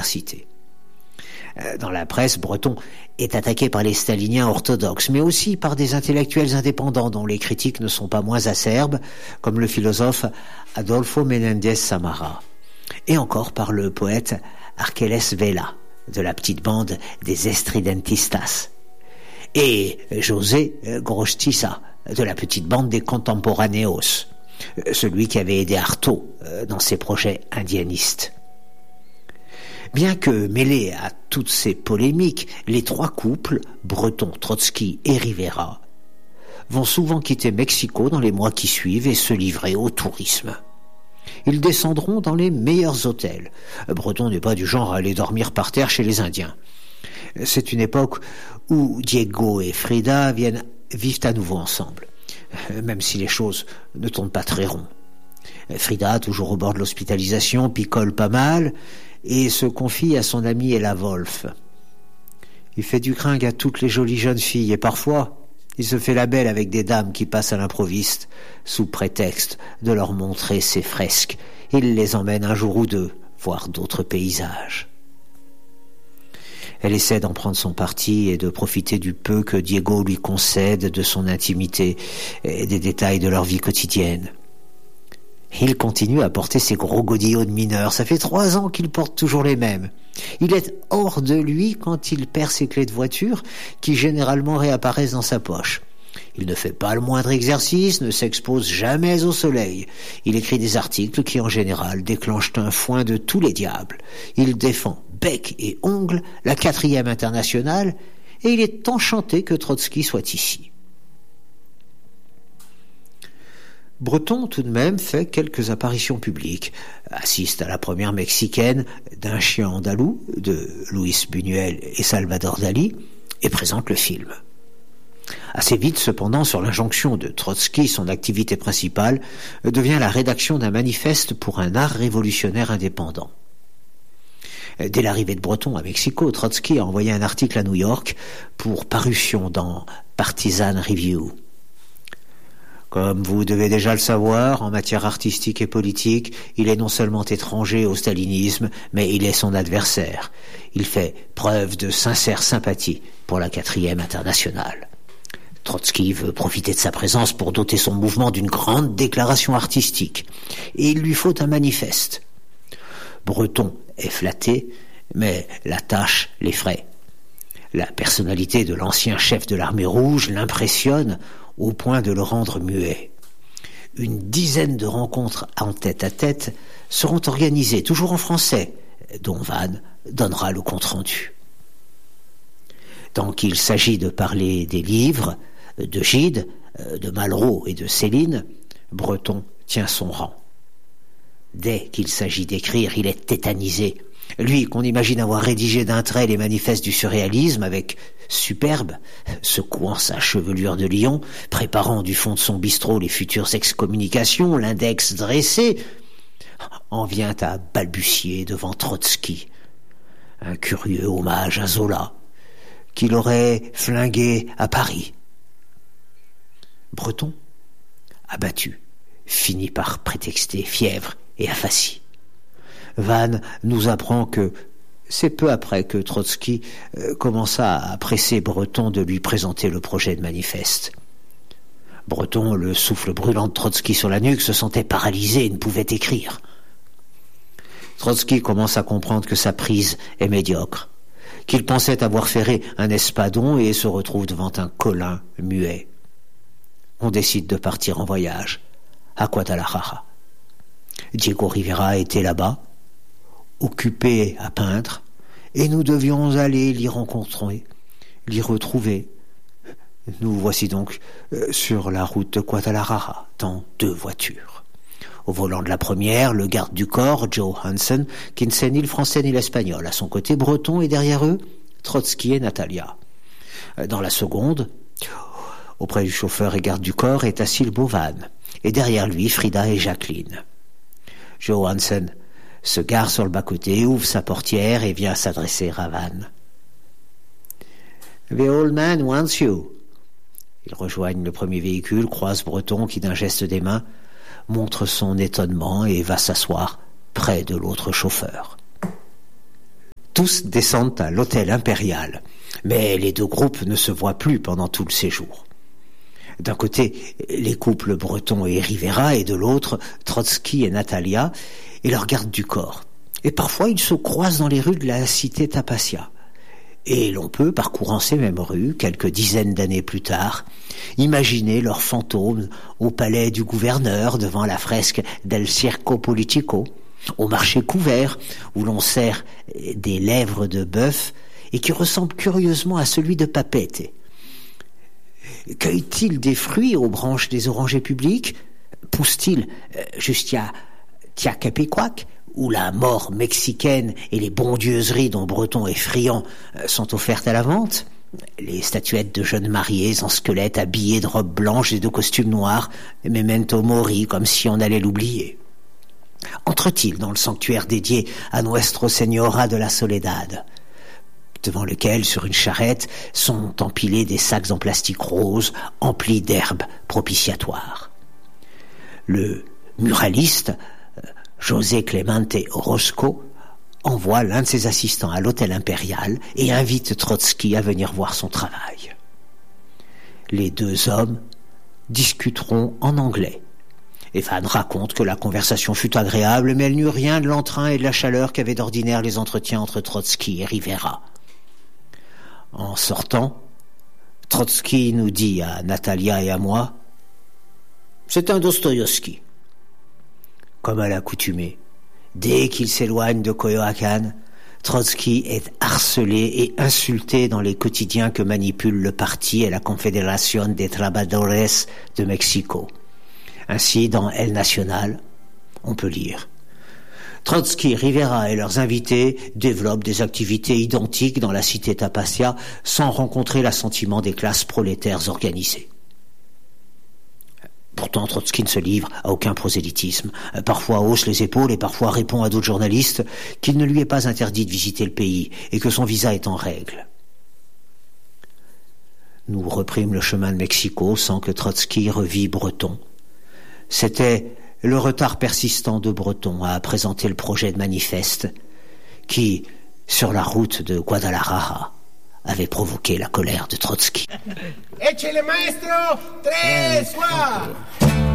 l'université. Dans la presse, Breton est attaqué par les staliniens orthodoxes, mais aussi par des intellectuels indépendants dont les critiques ne sont pas moins acerbes, comme le philosophe Adolfo Menéndez Samara, et encore par le poète Arqueles Vela, de la petite bande des Estridentistas, et José Gorostiza, de la petite bande des Contemporaneos, celui qui avait aidé Artaud dans ses projets indianistes. Bien que mêlés à toutes ces polémiques, les trois couples, Breton, Trotsky et Rivera, vont souvent quitter Mexico dans les mois qui suivent et se livrer au tourisme. Ils descendront dans les meilleurs hôtels. Breton n'est pas du genre à aller dormir par terre chez les Indiens. C'est une époque où Diego et Frida vivent à nouveau ensemble, même si les choses ne tournent pas très rond. Frida, toujours au bord de l'hospitalisation, picole pas mal et se confie à son amie Ella Wolf. Il fait du cringue à toutes les jolies jeunes filles et parfois il se fait la belle avec des dames qui passent à l'improviste sous prétexte de leur montrer ses fresques. Il les emmène un jour ou deux voir d'autres paysages. Elle essaie d'en prendre son parti et de profiter du peu que Diego lui concède de son intimité et des détails de leur vie quotidienne. Il continue à porter ses gros godillots de mineur. Ça fait 3 ans qu'il porte toujours les mêmes. Il est hors de lui quand il perd ses clés de voiture, qui généralement réapparaissent dans sa poche. Il ne fait pas le moindre exercice, ne s'expose jamais au soleil. Il écrit des articles qui, en général, déclenchent un foin de tous les diables. Il défend bec et ongles la 4e internationale et il est enchanté que Trotsky soit ici. Breton, tout de même, fait quelques apparitions publiques, assiste à la première mexicaine d'un chien andalou de Luis Buñuel et Salvador Dalí et présente le film. Assez vite, cependant, sur l'injonction de Trotsky, son activité principale devient la rédaction d'un manifeste pour un art révolutionnaire indépendant. Dès l'arrivée de Breton à Mexico, Trotsky a envoyé un article à New York pour parution dans Partisan Review. Comme vous devez déjà le savoir, en matière artistique et politique, il est non seulement étranger au stalinisme, mais il est son adversaire. Il fait preuve de sincère sympathie pour la 4e internationale. Trotsky veut profiter de sa présence pour doter son mouvement d'une grande déclaration artistique. Et il lui faut un manifeste. Breton est flatté, mais la tâche l'effraie. La personnalité de l'ancien chef de l'armée rouge l'impressionne au point de le rendre muet. Une dizaine de rencontres en tête-à-tête seront organisées, toujours en français, dont Vannes donnera le compte-rendu. Tant qu'il s'agit de parler des livres, de Gide, de Malraux et de Céline, Breton tient son rang. Dès qu'il s'agit d'écrire, il est tétanisé. Lui, qu'on imagine avoir rédigé d'un trait les manifestes du surréalisme avec superbe, secouant sa chevelure de lion, préparant du fond de son bistrot les futures excommunications, l'index dressé, en vient à balbutier devant Trotsky, un curieux hommage à Zola, qu'il aurait flingué à Paris. Breton, abattu, finit par prétexter fièvre et aphasie. Vannes nous apprend que c'est peu après que Trotsky commença à presser Breton de lui présenter le projet de manifeste. Breton, le souffle brûlant de Trotsky sur la nuque, se sentait paralysé et ne pouvait écrire. Trotsky commence à comprendre que sa prise est médiocre, qu'il pensait avoir ferré un espadon et se retrouve devant un colin muet. On décide de partir en voyage à Guadalajara. Diego Rivera était là-bas, occupé à peindre, et nous devions aller l'y rencontrer, l'y retrouver. Nous voici donc sur la route de Guadalajara, dans 2 voitures. Au volant de la première, le garde du corps, Joe Hansen, qui ne sait ni le français ni l'espagnol. À son côté, Breton, et derrière eux, Trotsky et Natalia. Dans la seconde, auprès du chauffeur et garde du corps, est assis le beau Vannes, et derrière lui, Frida et Jacqueline. Joe Hansen se gare sur le bas-côté, ouvre sa portière et vient s'adresser à Vannes. « The old man wants you. » Ils rejoignent le premier véhicule, croisent Breton qui, d'un geste des mains, montre son étonnement et va s'asseoir près de l'autre chauffeur. Tous descendent à l'hôtel impérial, mais les deux groupes ne se voient plus pendant tout le séjour. D'un côté, les couples Breton et Rivera, et de l'autre, Trotsky et Natalia, et leur garde du corps. Et parfois, ils se croisent dans les rues de la cité Tapasya. Et l'on peut, parcourant ces mêmes rues, quelques dizaines d'années plus tard, imaginer leurs fantômes au palais du gouverneur devant la fresque del Circo Politico, au marché couvert où l'on sert des lèvres de bœuf et qui ressemble curieusement à celui de Papete. Cueille-t-il des fruits aux branches des orangers publics? Pousse-t-il jusqu'à Tiaquepequac, où la mort mexicaine et les bondieuseries dont Breton est friand sont offertes à la vente? Les statuettes de jeunes mariés en squelettes habillés de robes blanches et de costumes noirs, memento mori, comme si on allait l'oublier. Entre-t-il dans le sanctuaire dédié à Nuestro Señora de la Soledad, devant lequel, sur une charrette, sont empilés des sacs en plastique rose emplis d'herbes propitiatoires? Le muraliste José Clemente Orozco envoie l'un de ses assistants à l'hôtel impérial et invite Trotsky à venir voir son travail. Les deux hommes discuteront en anglais. Evan raconte que la conversation fut agréable, mais elle n'eut rien de l'entrain et de la chaleur qu'avaient d'ordinaire les entretiens entre Trotsky et Rivera. En sortant, Trotsky nous dit à Natalia et à moi « C'est un Dostoïevski ». Comme à l'accoutumée, dès qu'il s'éloigne de Coyoacán, Trotsky est harcelé et insulté dans les quotidiens que manipule le parti et la Confederación de Trabajadores de Mexico. Ainsi, dans El Nacional, on peut lire Trotsky, Rivera et leurs invités développent des activités identiques dans la cité Tapasya sans rencontrer l'assentiment des classes prolétaires organisées. Pourtant, Trotsky ne se livre à aucun prosélytisme. Parfois hausse les épaules et parfois répond à d'autres journalistes qu'il ne lui est pas interdit de visiter le pays et que son visa est en règle. Nous reprîmes le chemin de Mexico sans que Trotsky revît Breton. C'était le retard persistant de Breton à présenter le projet de manifeste qui, sur la route de Guadalajara, avait provoqué la colère de Trotsky. Échele maestro, 3, 4.